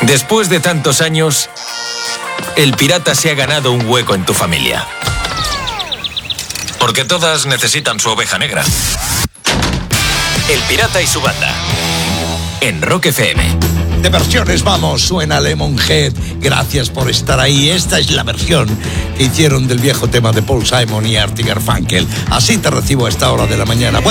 Después de tantos años, el pirata se ha ganado un hueco en tu familia. Porque todas necesitan su oveja negra. El pirata y su banda. En Rock FM. De versiones, vamos, suena Lemonhead. Gracias por estar ahí. Esta es la versión que hicieron del viejo tema de Paul Simon y Art Garfunkel. Así te recibo a esta hora de la mañana. Bueno.